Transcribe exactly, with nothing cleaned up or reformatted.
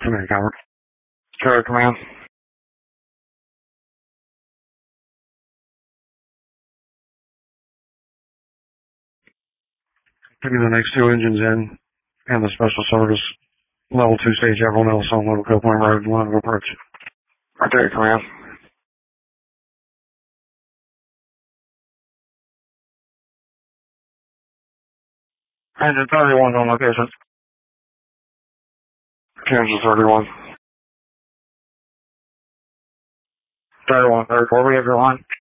Command, cover. Carrier command. Taking the next two engines in, and the special service level two stage, everyone else on level Copeland Road, line of approach. Artillery command. Engine thirty-one on location. Kansas thirty-one. thirty-one, thirty-four, we have your line.